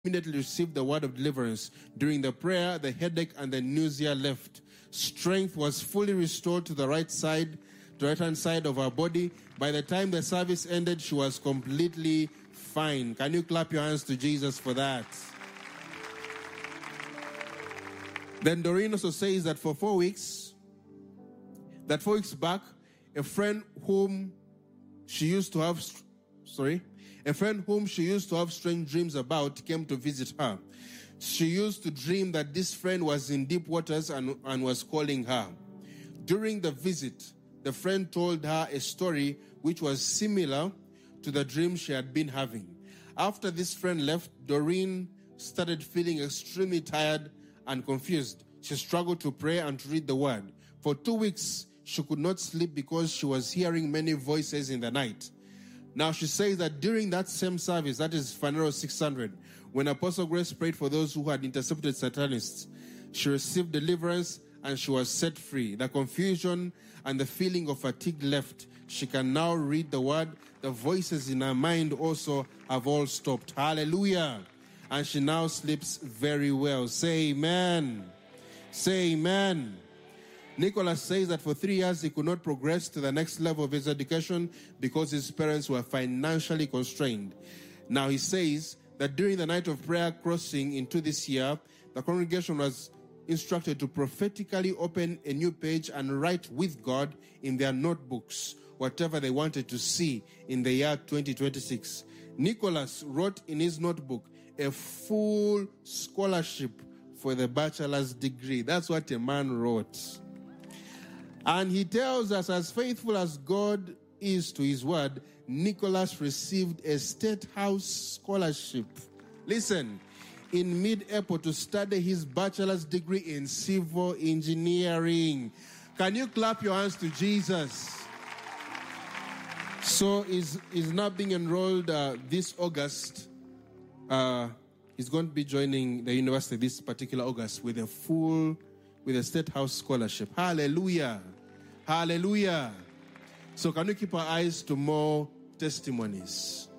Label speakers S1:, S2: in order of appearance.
S1: immediately received the word of deliverance. During the prayer, the headache and the nausea left. Strength was fully restored to the right-hand side of her body. By the time the service ended, she was completely fine. Can you clap your hands to Jesus for that? Then Doreen also says that for 4 weeks back, a friend whom she used to have strange dreams about came to visit her. She used to dream that this friend was in deep waters and was calling her. During the visit, the friend told her a story which was similar to the dream she had been having. After this friend left, Doreen started feeling extremely tired and confused. She struggled to pray and to read the word. For 2 weeks, she could not sleep because she was hearing many voices in the night. Now she says that during that same service, that is Phaneroo 600, when Apostle Grace prayed for those who had intercepted Satanists, she received deliverance and she was set free. The confusion and the feeling of fatigue left. She can now read the word. The voices in her mind also have all stopped. Hallelujah. And she now sleeps very well. Say amen. Say amen. Nicholas says that for 3 years he could not progress to the next level of his education because his parents were financially constrained. Now he says that during the night of prayer crossing into this year, the congregation was instructed to prophetically open a new page and write with God in their notebooks whatever they wanted to see in the year 2026. Nicholas wrote in his notebook a full scholarship for the bachelor's degree. That's what a man wrote. And he tells us, as faithful as God is to his word, Nicholas received a State House scholarship. Listen, in mid-April to study his bachelor's degree in civil engineering. Can you clap your hands to Jesus? So he's now being enrolled this August. He's going to be joining the university this particular August with a State House scholarship. Hallelujah. Hallelujah. So can we keep our eyes to more testimonies?